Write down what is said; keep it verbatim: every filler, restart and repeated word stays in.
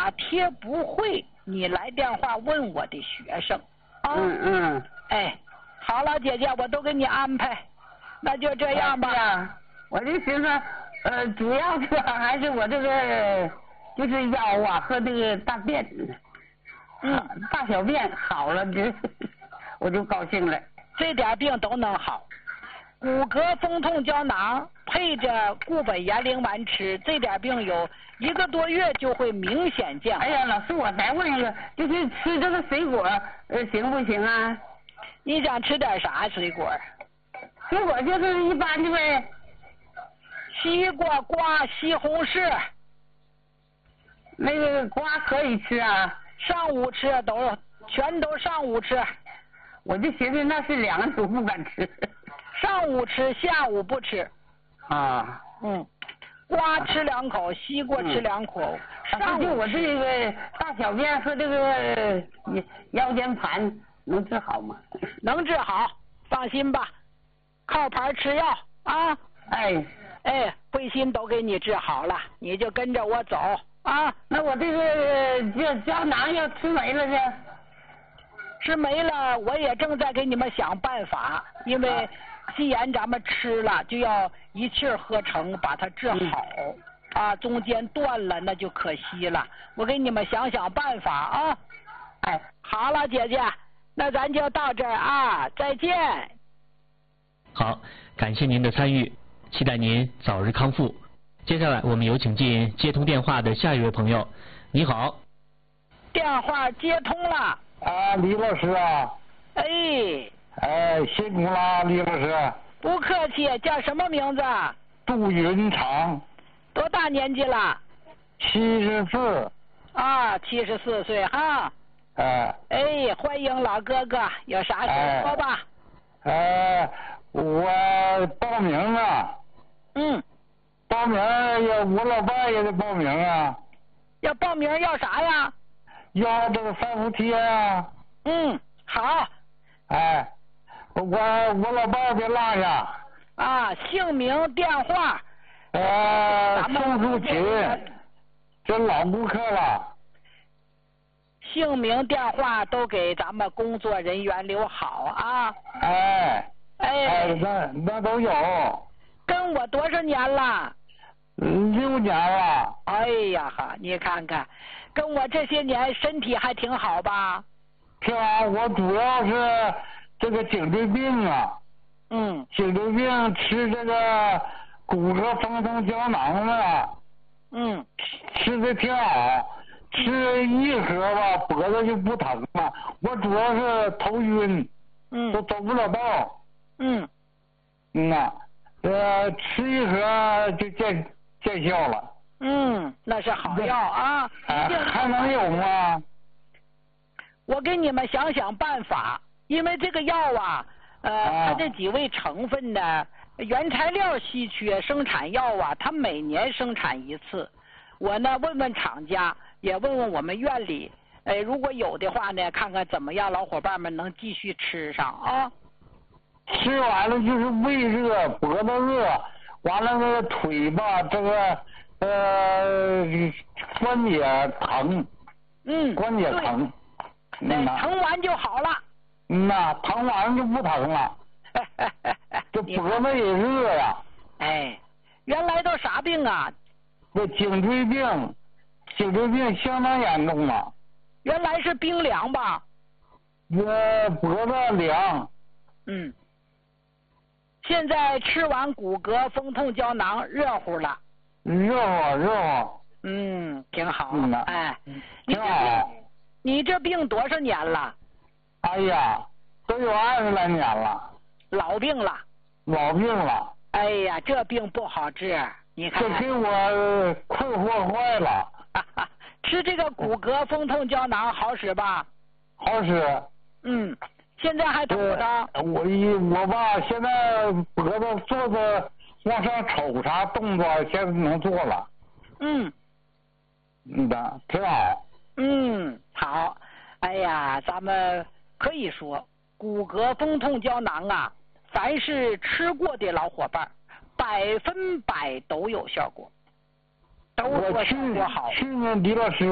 打铁不会，你来电话问我的学生。啊、 嗯嗯。 哎，好了，姐姐，我都给你安排，那就这样吧。 啊、我就寻思，呃，主要是还是我这个就是腰啊和这个大便， 嗯， 大小便好了，这我就高兴了。 这点病都能好。骨骼风痛胶囊配着固本延龄丸吃，这点病有一个多月就会明显见好。 哎呀，老师，我再问一个，就是吃这个水果，呃，行不行啊？ 你想吃点啥水果？ 水果就是一般的呗。 西瓜、瓜、西红柿。 那个瓜可以吃啊？ 上午吃都全都上午吃。 我就寻思那是两种不敢吃。 上午吃，下午不吃。 啊。 嗯。瓜吃两口，西瓜吃两口。 嗯、上就我这个大小便和这个腰间盘能治好吗？ 能治好，放心吧，靠牌吃药啊。 哎哎，慧心都给你治好了，你就跟着我走啊。 那我这个这胶囊要吃没了呢？ 吃没了，我也正在给你们想办法，因为既然咱们吃了，就要一气儿喝成，把它治好。嗯、啊，中间断了那就可惜了。我给你们想想办法啊。 哎， 好了，姐姐，那咱就到这儿啊，再见。 好，感谢您的参与，期待您早日康复。接下来我们有请进接通电话的下一位朋友。你好。 电话接通了。 啊，李老师啊。 哎。 哎，辛苦了，李老师。 不客气，叫什么名字？ 杜云长。 多大年纪了？ 七十四。 啊，七十四岁哈。 哎。 哎，欢迎老哥哥，有啥事说吧。 哎，我报名了。 嗯。 报名要我老伴也得报名啊。 要报名要啥呀？ 要这个三伏贴啊。 嗯，好。 哎，我我老伴别落下。 啊，姓名电话。 呃，宋树琴，这老顾客了。 姓名电话都给咱们工作人员留好啊。 哎。 哎。 哎，那那都有。 跟我多少年了？ 六年了。 哎呀哈，你看看，跟我这些年身体还挺好吧？ 挺好，我主要是这个颈椎病啊。 嗯。 颈椎病吃这个骨骼风痛胶囊啊。 嗯。 吃的挺好，吃一盒吧，脖子就不疼了。我主要是头晕。 嗯。 都走不了道。 嗯。 嗯呐，呃，吃一盒就见见效了。 嗯，那是好药啊。 哎，还能有吗？ 我给你们想想办法，因为这个药啊，呃， 啊、 它这几味成分呢，原材料稀缺，生产药啊，它每年生产一次。我呢，问问厂家，也问问我们院里，哎，如果有的话呢，看看怎么样，老伙伴们能继续吃上啊。 吃完了就是胃热、脖子热，完了那个腿吧，这个呃关节疼。 嗯。 关节疼。 嗯、疼完就好了。 嗯呐，疼完了就不疼了。这脖子也热呀。 哎，原来都啥病啊？ 这颈椎病，颈椎病相当严重了。 原来是冰凉吧？ 我脖子凉。 嗯。现在吃完骨骼风痛胶囊，热乎了。 热乎热乎。 嗯，挺好。 嗯呐。 哎， 挺好。 你这病多少年了？ 哎呀，都有二十来年了。 老病了。 老病了。 哎呀，这病不好治，你看。 这给我困惑坏了。 吃这个骨骼风痛胶囊好使吧？ 好使。 嗯，现在还疼不疼？ 我一我吧，现在脖子做的往上瞅啥动作，现在能做了。 嗯。 嗯的，挺好。 嗯，好。哎呀，咱们可以说骨骼风痛胶囊啊，凡是吃过的老伙伴，百分百都有效果，都说效果好。 去年李老师